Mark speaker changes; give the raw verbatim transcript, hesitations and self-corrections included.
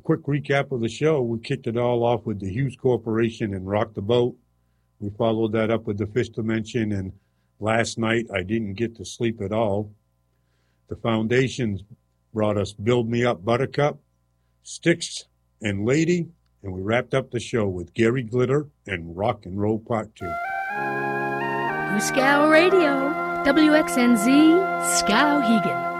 Speaker 1: quick recap of the show, we kicked it all off with the Hughes Corporation and Rock the Boat. We followed that up with the Fifth Dimension, and last night I didn't get to sleep at all. The Foundations brought us Build Me Up Buttercup, Styx, and Lady, and we wrapped up the show with Gary Glitter and Rock and Roll Part two.
Speaker 2: Scow Radio, W X N Z, Skowhegan.